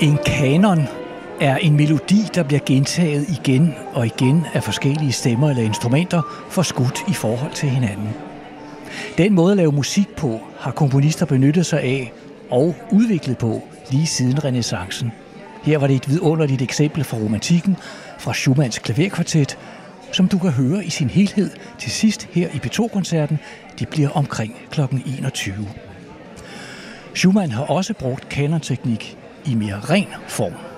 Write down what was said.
En kanon er en melodi, der bliver gentaget igen og igen af forskellige stemmer eller instrumenter, forskudt i forhold til hinanden. Den måde at lave musik på har komponister benyttet sig af og udviklet på lige siden renæssancen. Her var det et vidunderligt eksempel fra romantikken, fra Schumanns klaverkvartet, som du kan høre i sin helhed til sidst her i P2-koncerten. Det bliver omkring kl. 21. Schumann har også brugt kanonteknik i mere ren form.